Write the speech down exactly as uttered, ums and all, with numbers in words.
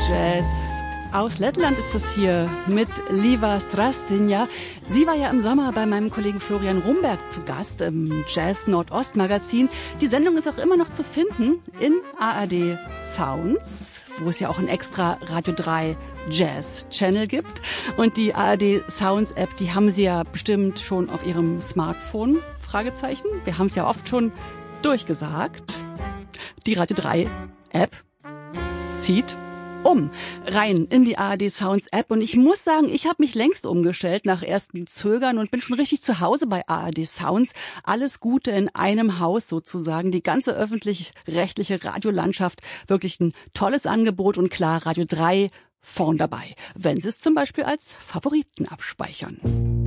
Jazz. Aus Lettland ist das hier mit Liva Strastinja. Sie war ja im Sommer bei meinem Kollegen Florian Rumberg zu Gast im Jazz Nordost Magazin. Die Sendung ist auch immer noch zu finden in A R D Sounds, wo es ja auch ein extra Radio drei Jazz Channel gibt. Und die A R D Sounds App, die haben Sie ja bestimmt schon auf Ihrem Smartphone. Fragezeichen. Wir haben es ja oft schon durchgesagt. Die Radio drei App zieht um, rein in die A R D Sounds App. Und ich muss sagen, ich habe mich längst umgestellt nach ersten Zögern und bin schon richtig zu Hause bei A R D Sounds. Alles Gute in einem Haus sozusagen. Die ganze öffentlich-rechtliche Radiolandschaft. Wirklich ein tolles Angebot und klar, Radio drei vorn dabei. Wenn Sie es zum Beispiel als Favoriten abspeichern.